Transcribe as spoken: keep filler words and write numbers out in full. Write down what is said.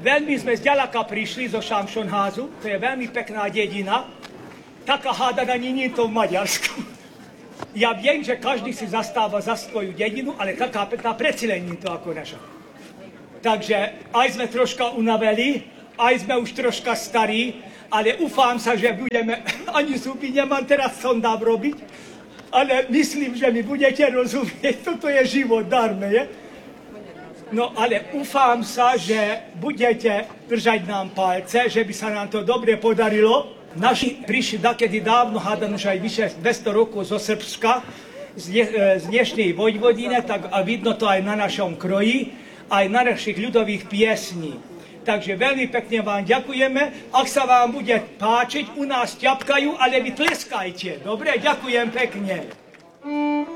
veľmi sme zďaleka prišli zo Šamšonházu, to je veľmi pekná dedina, taká hádaná nie je to v Maďarsku. Ja viem, že každý si zastáva za svoju dedinu, ale taká pekná preci len nie to ako naša. Takže aj sme troška unaveli, aj sme už troška starí, ale ufám sa, že budeme, ani zuby nemám teraz sondám robiť, ale myslím, že mi budete rozumieť, toto je život darme, je? No ale ufám sa, že budete držať nám palce, že by sa nám to dobre podarilo. Naši prišli dakedy dávno, hádam už aj vyše dvesto rokov zo Srbska, z, ne, z dnešnej Vojvodine, tak a vidno to aj na našom kroji, aj na našich ľudových piesní. Takže veľmi pekne vám ďakujeme. Ak sa vám bude páčiť, u nás ťapkajú, ale vy tleskajte. Dobre, ďakujem pekne.